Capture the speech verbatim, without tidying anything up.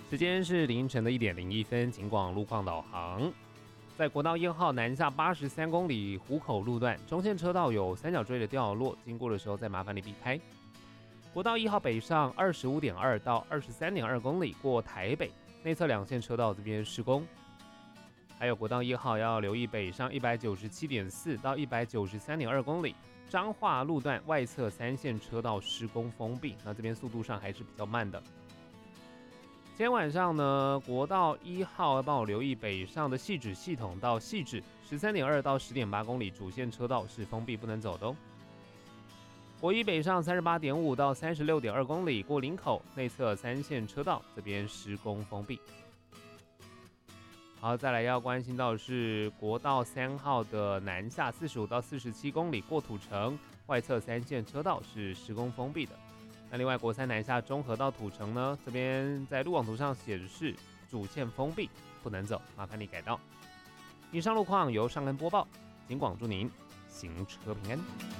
时间是凌晨的一点零一分，警广路况导航。在国道一号南下八十三公里湖口路段，中线车道有三角锥的掉落，经过的时候再麻烦你避开。国道一号北上二十五点二到二十三点二公里过台北，内侧两线车道这边施工。还有国道一号要留意北上一百九十七点四到一百九十三点二公里，彰化路段外侧三线车道施工封闭，那这边速度上还是比较慢的。今天晚上呢，国道一号要帮我留意北上的汐止系统到汐止十三点二到十点八公里主线车道是封闭不能走的哦。国一北上三十八点五到三十六点二公里过林口，内侧三线车道这边施工封闭。好，再来要关心到的是国道三号的南下四十五到四十七公里过土城，外侧三线车道是施工封闭的。那另外国三南下中和到土城呢，这边在路网图上显示主线封闭不能走，麻烦你改道。以上路况由上恩播报，警广祝您行车平安。